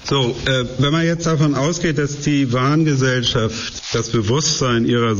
So, wenn man jetzt davon ausgeht, dass die Wahngesellschaft das Bewusstsein ihrer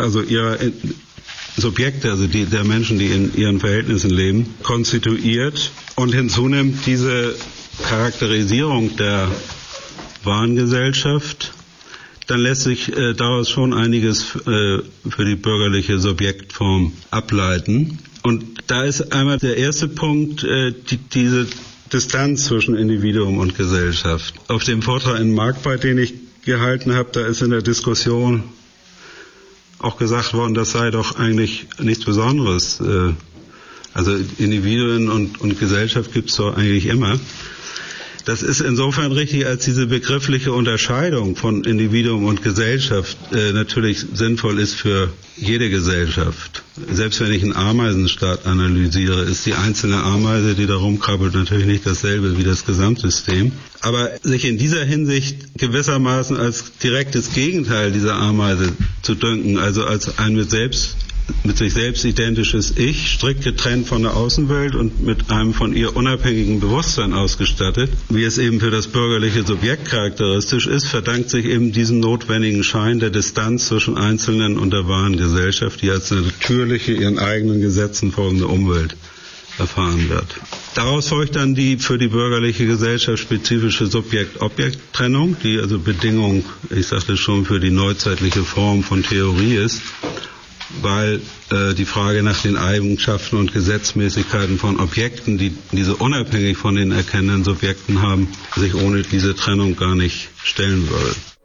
Subjekte, also der Menschen, die in ihren Verhältnissen leben, konstituiert und hinzunimmt diese Charakterisierung der Wahngesellschaft, dann lässt sich daraus schon einiges für die bürgerliche Subjektform ableiten. Und da ist einmal der erste Punkt, diese Distanz zwischen Individuum und Gesellschaft. Auf dem Vortrag in Marktweit, den ich gehalten habe, da ist in der Diskussion auch gesagt worden, das sei doch eigentlich nichts Besonderes. Also Individuen und Gesellschaft gibt es doch eigentlich immer. Das ist insofern richtig, als diese begriffliche Unterscheidung von Individuum und Gesellschaft natürlich sinnvoll ist für jede Gesellschaft. Selbst wenn ich einen Ameisenstaat analysiere, ist die einzelne Ameise, die da rumkrabbelt, natürlich nicht dasselbe wie das Gesamtsystem. Aber sich in dieser Hinsicht gewissermaßen als direktes Gegenteil dieser Ameise zu dünken, also als ein mit sich selbst identisches Ich, strikt getrennt von der Außenwelt und mit einem von ihr unabhängigen Bewusstsein ausgestattet, wie es eben für das bürgerliche Subjekt charakteristisch ist, verdankt sich eben diesen notwendigen Schein der Distanz zwischen Einzelnen und der wahren Gesellschaft, die als eine natürliche, ihren eigenen Gesetzen folgende Umwelt erfahren wird. Daraus folgt dann die für die bürgerliche Gesellschaft spezifische Subjekt-Objekt-Trennung, die also Bedingung, ich sagte schon, für die neuzeitliche Form von Theorie ist, weil die Frage nach den Eigenschaften und Gesetzmäßigkeiten von Objekten, die diese unabhängig von den erkennenden Subjekten haben, sich ohne diese Trennung gar nicht stellen würde.